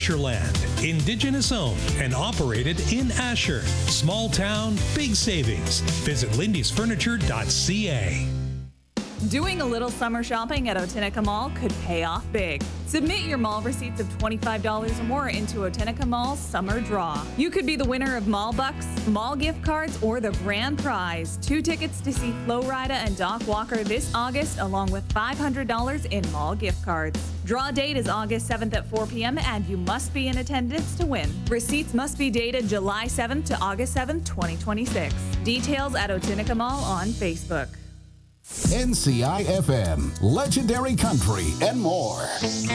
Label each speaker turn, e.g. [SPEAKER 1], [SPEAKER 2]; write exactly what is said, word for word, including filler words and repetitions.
[SPEAKER 1] Land, Indigenous owned and operated in Asher. Small town, big savings. Visit lindys furniture dot c a.
[SPEAKER 2] Doing a little summer shopping at Otinica Mall could pay off big. Submit your mall receipts of twenty-five dollars or more into Otinica Mall's Summer Draw. You could be the winner of mall bucks, mall gift cards, or the grand prize, two tickets to see Flo Rida and Doc Walker this August, along with five hundred dollars in mall gift cards. Draw date is August seventh at four p m and you must be in attendance to win. Receipts must be dated July seventh to August seventh, twenty twenty-six. Details at Otinica Mall on Facebook.
[SPEAKER 3] N C I F M, Legendary Country, and more.